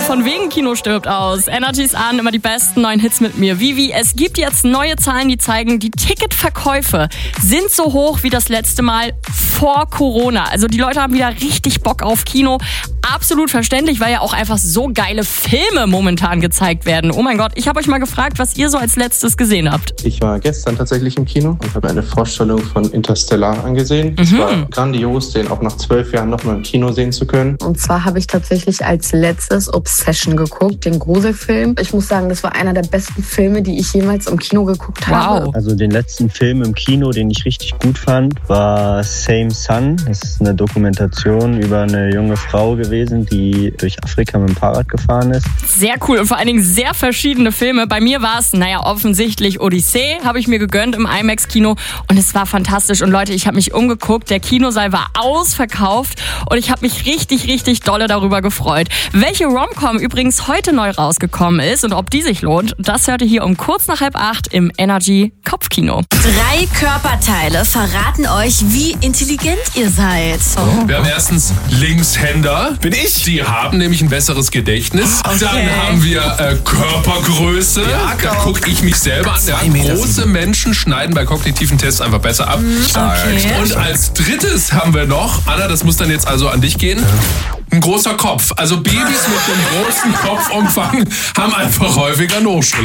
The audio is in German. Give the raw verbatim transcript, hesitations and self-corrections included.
von wegen Kino stirbt aus. Energy's an, immer die besten neuen Hits mit mir. Vivi, es gibt jetzt neue Zahlen, die zeigen, die Ticketverkäufe sind so hoch wie das letzte Mal vor Corona. Also die Leute haben wieder richtig Bock auf Kino. Absolut verständlich, weil ja auch einfach so geile Filme momentan gezeigt werden. Oh mein Gott, ich habe euch mal gefragt, was ihr so als letztes gesehen habt. Ich war gestern tatsächlich im Kino und habe eine Vorstellung von Interstellar angesehen. Mhm. Es war grandios, den auch nach zwölf Jahren nochmal im Kino sehen zu können. Und zwar habe ich tatsächlich als letztes Obsession geguckt, den Gruselfilm. Ich muss sagen, das war einer der besten Filme, die ich jemals im Kino geguckt habe. Wow. Also den letzten Film im Kino, den ich richtig gut fand, war Same Sun. Das ist eine Dokumentation über eine junge Frau gewesen, die durch Afrika mit dem Fahrrad gefahren ist. Sehr cool und vor allen Dingen sehr verschiedene Filme. Bei mir war es, naja, offensichtlich Odyssee, habe ich mir gegönnt im IMAX-Kino und es war fantastisch. Und Leute, ich habe mich umgeguckt, der Kinosaal war ausverkauft und ich habe mich richtig, richtig dolle darüber gefreut. Welche Rom-Com übrigens heute neu rausgekommen ist und ob die sich lohnt, das hört ihr hier um kurz nach halb acht im Energy Kopfkino. Drei Körperteile verraten euch, wie intelligent ihr seid. Oh. Wir haben erstens Linkshänder. Bin ich? Die haben nämlich ein besseres Gedächtnis. Okay. Dann haben wir äh, Körpergröße. Ja, da gucke ich mich selber an. Ja, große Menschen schneiden bei kognitiven Tests einfach besser ab. Okay. Und als drittes haben wir noch, Anna, das muss dann jetzt also an dich gehen, ein großer Kopf. Also Babys mit einem großen Kopfumfang haben einfach häufiger No-Show.